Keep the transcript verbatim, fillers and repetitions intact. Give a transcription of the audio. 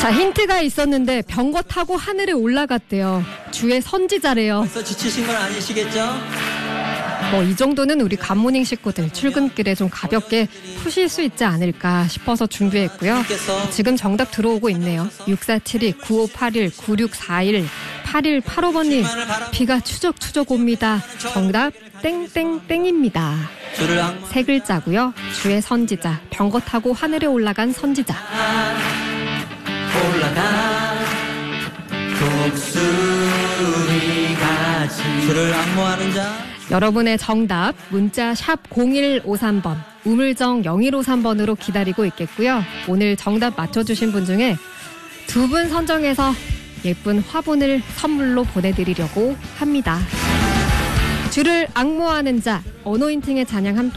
자, 힌트가 있었는데 병거 타고 하늘에 올라갔대요. 주의 선지자래요. 벌써 지치신 건 아니시겠죠? 뭐 이 정도는 우리 굿모닝 식구들 출근길에 좀 가볍게 푸실 수 있지 않을까 싶어서 준비했고요. 지금 정답 들어오고 있네요. 육사칠이 구오팔일 구육사일 팔일팔오번님 비가 추적추적 옵니다. 정답 땡땡땡입니다. 세 글자고요. 주의 선지자, 병거 타고 하늘에 올라간 선지자. 올라가 독수리같이 주를 앙모하는 자. 여러분의 정답 문자 샵 공일오삼번 우물정 영일오삼번으로 기다리고 있겠고요. 오늘 정답 맞춰주신 분 중에 두 분 선정해서 예쁜 화분을 선물로 보내드리려고 합니다. 주를 앙모하는 자, 어노인팅의 찬양 함께